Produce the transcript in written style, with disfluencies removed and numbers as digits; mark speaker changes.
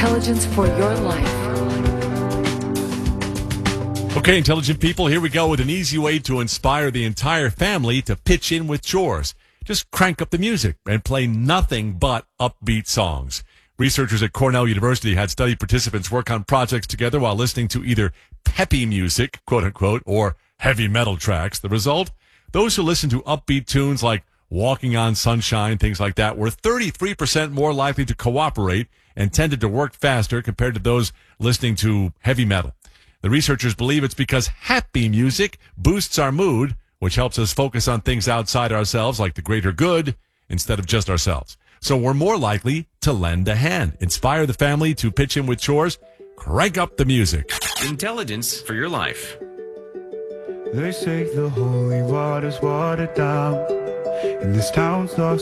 Speaker 1: Intelligence for your life.
Speaker 2: Okay, intelligent people, here we go with an easy way to inspire the entire family to pitch in with chores. Just crank up the music and play nothing but upbeat songs. Researchers at Cornell University had study participants work on projects together while listening to either peppy music, quote unquote, or heavy metal tracks. The result? Those who listened to upbeat tunes like Walking on Sunshine, things like that, were 33% more likely to cooperate and tended to work faster compared to those listening to heavy metal. The researchers believe it's because happy music boosts our mood, which helps us focus on things outside ourselves like the greater good instead of just ourselves. So we're more likely to lend a hand. Inspire the family to pitch in with chores. Crank up the music.
Speaker 3: Intelligence for your life.
Speaker 4: They say the holy water's watered down, and this town's lost